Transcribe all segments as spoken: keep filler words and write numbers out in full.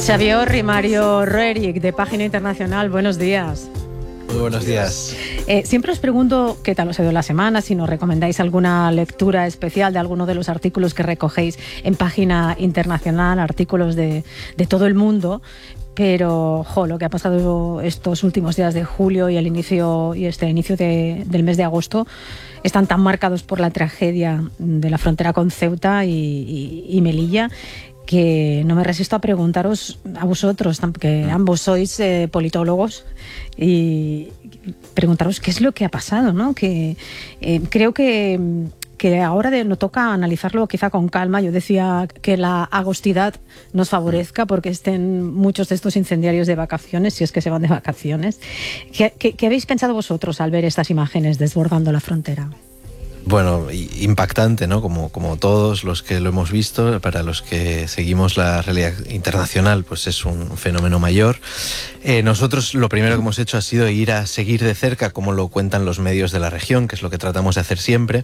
Xavier Rimario Roerich, de Página Internacional, buenos días. Muy buenos días. Eh, siempre os pregunto qué tal os ha ido la semana, si nos recomendáis alguna lectura especial de alguno de los artículos que recogéis en Página Internacional, artículos de, de todo el mundo. Pero, jo, lo que ha pasado estos últimos días de julio y el inicio y este inicio de, del mes de agosto están tan marcados por la tragedia de la frontera con Ceuta y, y, y Melilla, que no me resisto a preguntaros a vosotros, que ambos sois eh, politólogos, y preguntaros qué es lo que ha pasado, ¿no? Que eh, creo que, que ahora de, nos toca analizarlo quizá con calma. Yo decía que la agostidad nos favorezca porque estén muchos de estos incendiarios de vacaciones, si es que se van de vacaciones. ¿Qué, qué, qué habéis pensado vosotros al ver estas imágenes desbordando la frontera? Bueno, impactante, ¿no? Como, como todos los que lo hemos visto, para los que seguimos la realidad internacional, pues es un fenómeno mayor. Eh, nosotros lo primero que hemos hecho ha sido ir a seguir de cerca cómo lo cuentan los medios de la región, que es lo que tratamos de hacer siempre.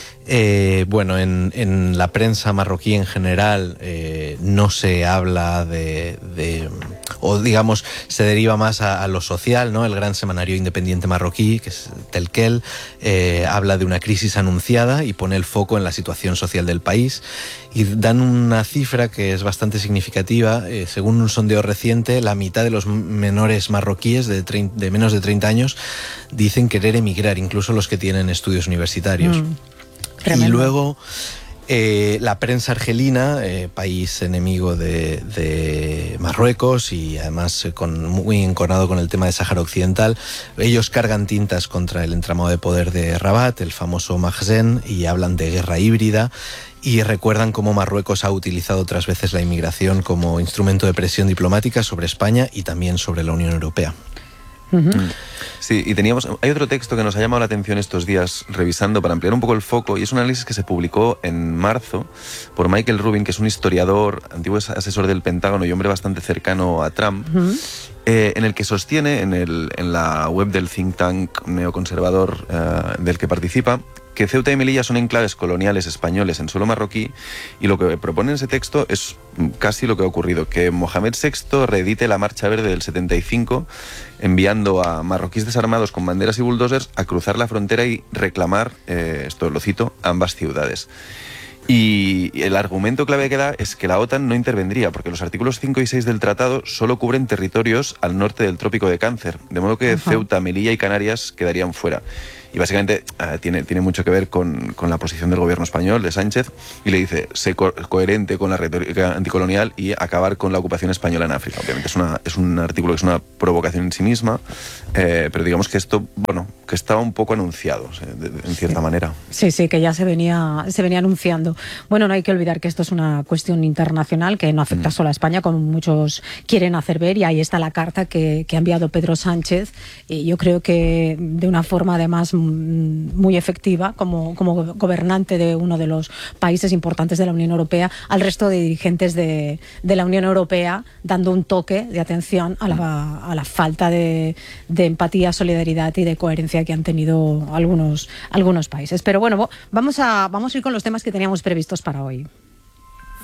Eh, bueno, en, en la prensa marroquí en general eh, no se habla de, de, o digamos, se deriva más a, a lo social, ¿no? El gran semanario independiente marroquí, que es Telkel, eh, habla de una crisis anunciada y pone el foco en la situación social del país, y dan una cifra que es bastante significativa. Eh, según un sondeo reciente, la mitad de los menores marroquíes de, de menos de treinta años dicen querer emigrar, incluso los que tienen estudios universitarios. Mm. Tremendo. Y luego eh, la prensa argelina, eh, país enemigo de, de Marruecos y además eh, con, muy enconado con el tema de Sáhara Occidental, ellos cargan tintas contra el entramado de poder de Rabat, el famoso Makhzen, y hablan de guerra híbrida. Y recuerdan cómo Marruecos ha utilizado otras veces la inmigración como instrumento de presión diplomática sobre España y también sobre la Unión Europea. Uh-huh. Sí, y teníamos, hay otro texto que nos ha llamado la atención estos días revisando para ampliar un poco el foco, y es un análisis que se publicó en marzo por Michael Rubin, que es un historiador, antiguo asesor del Pentágono y hombre bastante cercano a Trump, uh-huh. eh, en el que sostiene en, el, en la web del think tank neoconservador uh, del que participa, que Ceuta y Melilla son enclaves coloniales españoles en suelo marroquí, y lo que propone en ese texto es casi lo que ha ocurrido, que Mohamed sexto reedite la Marcha Verde del setenta y cinco, enviando a marroquíes desarmados con banderas y bulldozers a cruzar la frontera y reclamar, eh, esto lo cito, ambas ciudades. Y el argumento clave que da es que la OTAN no intervendría, porque los artículos cinco y seis del tratado solo cubren territorios al norte del Trópico de Cáncer, de modo que Ajá. Ceuta, Melilla y Canarias quedarían fuera. Y básicamente uh, tiene, tiene mucho que ver con, con la posición del gobierno español, de Sánchez, y le dice, sé co coherente con la retórica anticolonial y acabar con la ocupación española en África. Obviamente es, una, es un artículo que es una provocación en sí misma, eh, pero digamos que esto, bueno, que estaba un poco anunciado, o sea, de, de, en cierta sí. manera. Sí, sí, que ya se venía, se venía anunciando. Bueno, no hay que olvidar que esto es una cuestión internacional que no afecta mm. solo a España, como muchos quieren hacer ver, y ahí está la carta que, que ha enviado Pedro Sánchez, y yo creo que de una forma además muy efectiva, como, como gobernante de uno de los países importantes de la Unión Europea, al resto de dirigentes de, de la Unión Europea, dando un toque de atención a la, a la falta de, de empatía, solidaridad y de coherencia que han tenido algunos, algunos países. Pero bueno, vamos a, vamos a ir con los temas que teníamos previstos para hoy.